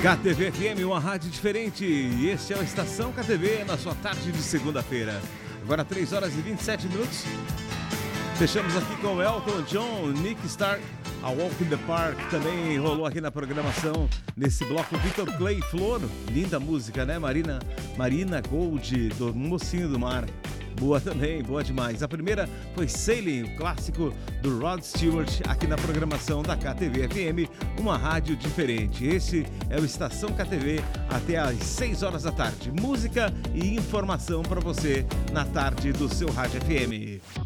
KTV FM, uma rádio diferente. E este é o Estação KTV na sua tarde de segunda-feira. Agora 3 horas e 27 minutos. Fechamos aqui com Elton John, Nick Starr, A Walk in the Park. Também rolou aqui na programação, nesse bloco, Victor Clay Flor. Linda música, né? Marina Gold, do Mocinho do Mar. Boa também, boa demais. A primeira foi Sailing, o clássico do Rod Stewart, aqui na programação da KTV FM, uma rádio diferente. Esse é o Estação KTV até às 6 horas da tarde. Música e informação para você na tarde do seu rádio FM.